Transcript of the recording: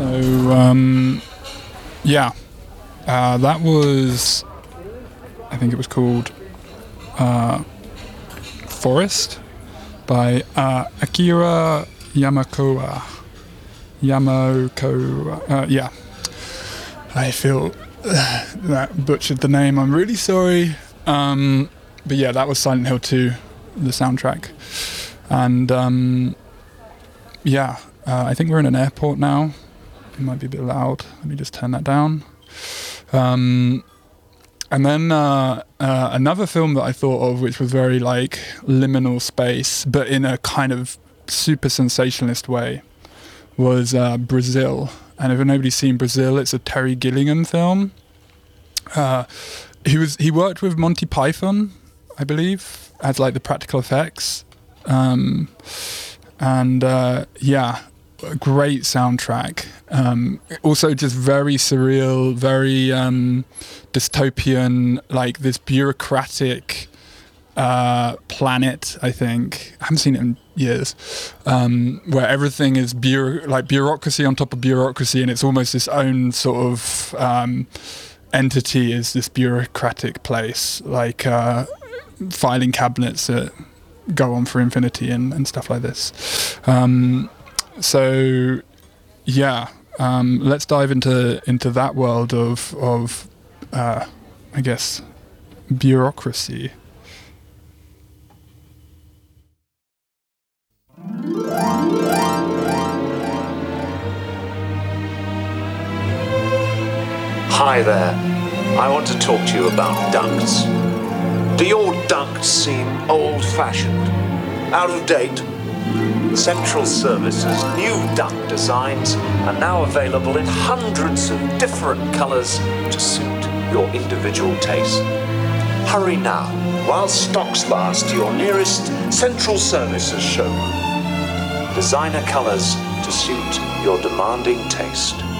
That was, I think it was called Forest by Akira Yamaoka. I feel that butchered the name. I'm really sorry. But yeah, that was Silent Hill 2, the soundtrack. And I think we're in an airport now. It might be a bit loud. Let me just turn that down. And then another film that I thought of, which was very like liminal space, but in a kind of super sensationalist way, was Brazil. And if nobody's seen Brazil, it's a Terry Gilliam film. He worked with Monty Python, I believe, as like the practical effects. A great soundtrack. Also just very surreal, very dystopian, like this bureaucratic planet, I think. I haven't seen it in years. Where everything is bureaucracy on top of bureaucracy, and it's almost its own sort of entity, is this bureaucratic place, like filing cabinets that go on for infinity and stuff like this. Let's dive into that world of I guess bureaucracy. Hi there. I want to talk to you about ducts. Do your ducts seem old-fashioned, out of date? Central Services' new duct designs are now available in hundreds of different colours to suit your individual taste. Hurry now, while stocks last, to your nearest Central Services showroom. Designer colours to suit your demanding taste.